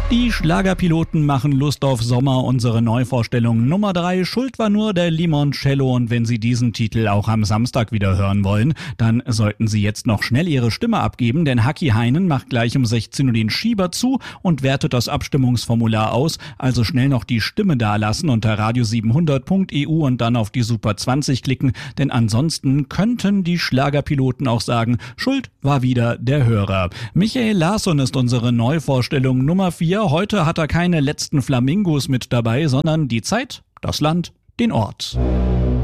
Die Schlagerpiloten machen Lust auf Sommer, unsere Neuvorstellung Nummer 3. Schuld war nur der Limoncello, und wenn Sie diesen Titel auch am Samstag wieder hören wollen, dann sollten Sie jetzt noch schnell Ihre Stimme abgeben, denn Hacki Heinen macht gleich um 16 Uhr den Schieber zu und wertet das Abstimmungsformular aus, also schnell noch die Stimme dalassen unter radio700.eu und dann auf die Super 20 klicken, denn ansonsten könnten die Schlagerpiloten auch sagen, Schuld war wieder der Hörer. Michael Larsson ist unsere Neuvorstellung Nummer 4. Heute hat er keine letzten Flamingos mit dabei, sondern die Zeit, das Land, den Ort.